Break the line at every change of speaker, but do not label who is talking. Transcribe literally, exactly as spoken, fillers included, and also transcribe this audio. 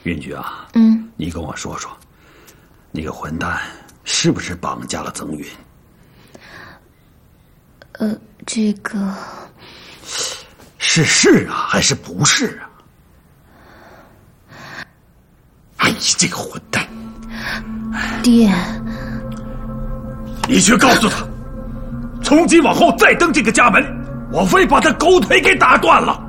云菊啊，
嗯，
你跟我说说，那个混蛋是不是绑架了曾云？
呃，这个
是是啊，还是不是啊？哎呀，这个混蛋！
爹，
你去告诉他，从今往后再登这个家门，我非把他狗腿给打断了。